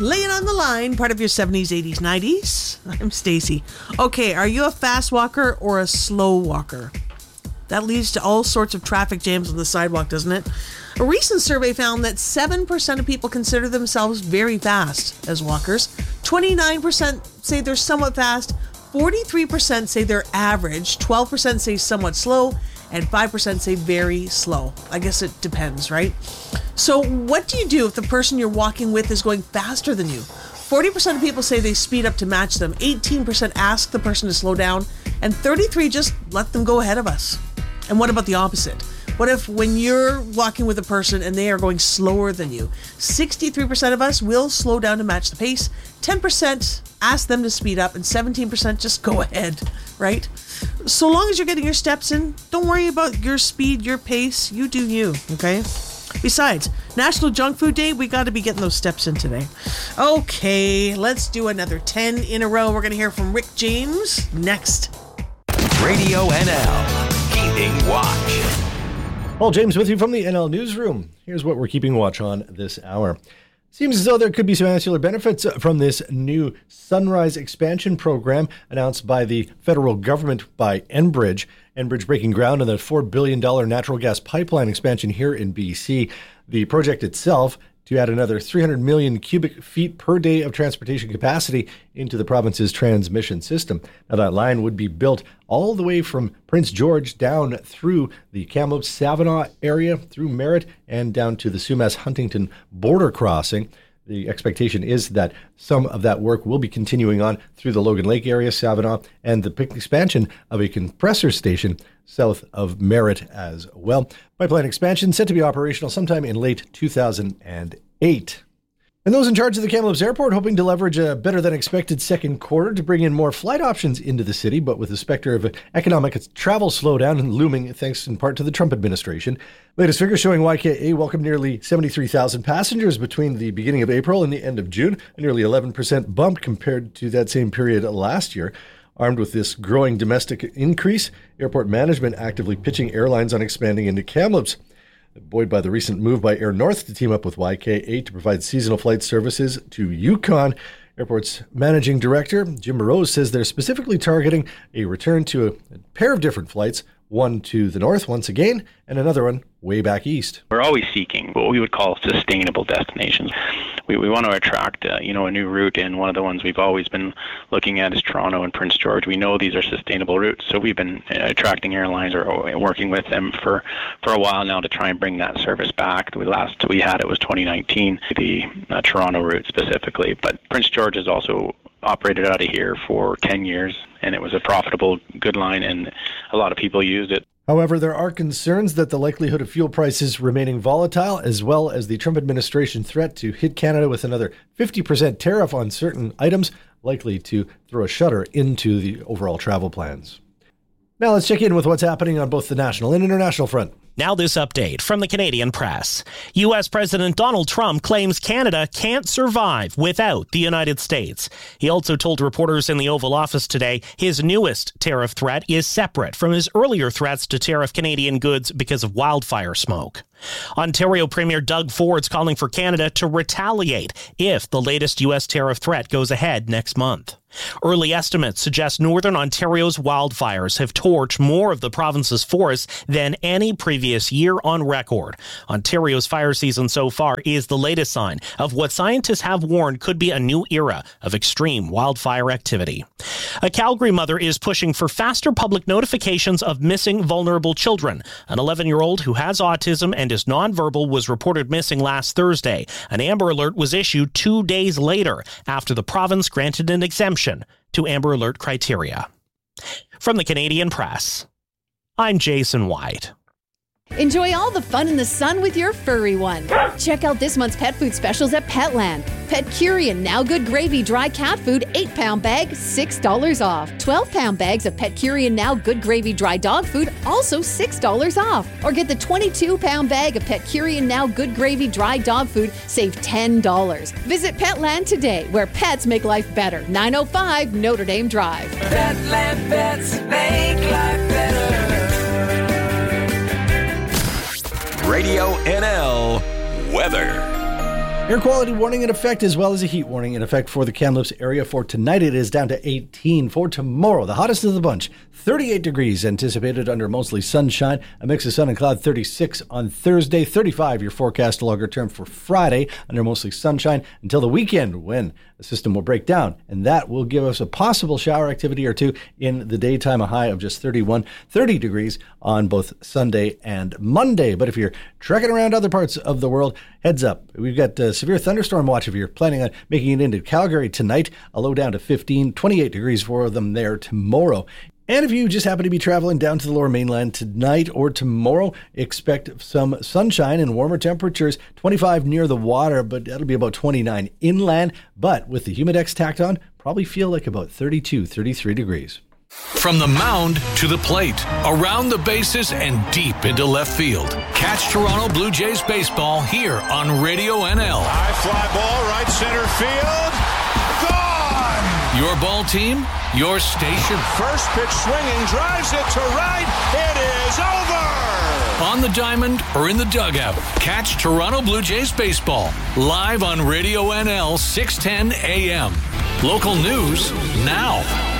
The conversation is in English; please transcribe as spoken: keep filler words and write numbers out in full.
Lay it on the line, part of your seventies, eighties, nineties. I'm Stacy. Okay, are you a fast walker or a slow walker? That leads to all sorts of traffic jams on the sidewalk, doesn't it? A recent survey found that seven percent of people consider themselves very fast as walkers. twenty-nine percent say they're somewhat fast. forty-three percent say they're average. twelve percent say somewhat slow. And five percent say very slow. I guess it depends, right? So what do you do if the person you're walking with is going faster than you? forty percent of people say they speed up to match them. eighteen percent ask the person to slow down. And thirty-three just let them go ahead of us. And what about the opposite? What if when you're walking with a person and they are going slower than you? sixty-three percent of us will slow down to match the pace. ten percent ask them to speed up, and seventeen percent just go ahead, right? So long as you're getting your steps in, don't worry about your speed, your pace. You do you, okay? Besides, National Junk Food Day, we got to be getting those steps in today. Okay, let's do another ten in a row. We're going to hear from Rick James next. Radio N L, Keeping Watch. Paul James with you from the N L Newsroom. Here's what we're keeping watch on this hour. Seems as though there could be some ancillary benefits from this new Sunrise expansion program announced by the federal government by Enbridge. Enbridge breaking ground on the four billion dollars natural gas pipeline expansion here in B C. The project itself to add another three hundred million cubic feet per day of transportation capacity into the province's transmission system. Now, that line would be built all the way from Prince George down through the Kamloops-Savinaw area, through Merritt, and down to the Sumas-Huntington border crossing. The expectation is that some of that work will be continuing on through the Logan Lake area, Savinaw, and the expansion of a compressor station south of Merritt as well. Pipeline expansion set to be operational sometime in late two thousand eight. And those in charge of the Kamloops Airport hoping to leverage a better than expected second quarter to bring in more flight options into the city, but with the specter of an economic travel slowdown and looming thanks in part to the Trump administration. Latest figures showing Y K A welcomed nearly seventy-three thousand passengers between the beginning of April and the end of June, a nearly eleven percent bump compared to that same period last year. Armed with this growing domestic increase, airport management actively pitching airlines on expanding into Kamloops. Buoyed by the recent move by Air North to team up with Y K A to provide seasonal flight services to Yukon, Airport's managing director, Jim Morose, says they're specifically targeting a return to a pair of different flights, one to the north once again, and another one way back east. We're always seeking what we would call sustainable destinations. We we want to attract uh, you know, a new route, and one of the ones we've always been looking at is Toronto and Prince George. We know these are sustainable routes, so we've been uh, attracting airlines or working with them for, for a while now to try and bring that service back. The last we had it was twenty nineteen, the uh, Toronto route specifically, but Prince George is also operated out of here for ten years, and it was a profitable, good line, and a lot of people used it. However, there are concerns that the likelihood of fuel prices remaining volatile, as well as the Trump administration threat to hit Canada with another fifty percent tariff on certain items, likely to throw a shudder into the overall travel plans. Now let's check in with what's happening on both the national and international front. Now this update from the Canadian Press. U S. President Donald Trump claims Canada can't survive without the United States. He also told reporters in the Oval Office today his newest tariff threat is separate from his earlier threats to tariff Canadian goods because of wildfire smoke. Ontario Premier Doug Ford's calling for Canada to retaliate if the latest U S tariff threat goes ahead next month. Early estimates suggest Northern Ontario's wildfires have torched more of the province's forests than any previous year on record. Ontario's fire season so far is the latest sign of what scientists have warned could be a new era of extreme wildfire activity. A Calgary mother is pushing for faster public notifications of missing vulnerable children. An eleven-year-old who has autism and is nonverbal was reported missing last Thursday. An Amber Alert was issued two days later after the province granted an exemption to Amber Alert criteria. From the Canadian Press, I'm Jason White. Enjoy all the fun in the sun with your furry one. Check out this month's pet food specials at Petland. Pet Curian Now Good Gravy Dry Cat Food eight pound bag, six dollars off. twelve pound bags of Pet Curian Now Good Gravy Dry Dog Food, also six dollars off. Or get the twenty-two pound bag of Pet Curian Now Good Gravy Dry Dog Food, save ten dollars. Visit Petland today, where pets make life better. nine oh five Notre Dame Drive. Petland pets make life better. Radio N L weather. Air quality warning in effect, as well as a heat warning in effect for the Kamloops area. For tonight, it is down to eighteen. For tomorrow, the hottest of the bunch, thirty-eight degrees anticipated under mostly sunshine. A mix of sun and cloud, thirty-six on Thursday. thirty-five your forecast longer term for Friday under mostly sunshine until the weekend, when the system will break down. And that will give us a possible shower activity or two in the daytime, a high of just thirty-one, thirty degrees on both Sunday and Monday. But if you're trekking around other parts of the world, heads up. We've got a severe thunderstorm watch if you're planning on making it into Calgary tonight. A low down to fifteen, twenty-eight degrees for them there tomorrow. And if you just happen to be traveling down to the Lower Mainland tonight or tomorrow, expect some sunshine and warmer temperatures. twenty-five near the water, but that'll be about twenty-nine inland. But with the Humidex tacked on, probably feel like about thirty-two, thirty-three degrees. From the mound to the plate, around the bases and deep into left field. Catch Toronto Blue Jays baseball here on Radio N L. High fly ball, right center field. Gone! Your ball team, your station. First pitch swinging, drives it to right. It is over! On the diamond or in the dugout, catch Toronto Blue Jays baseball live on Radio N L six ten A M. Local news now.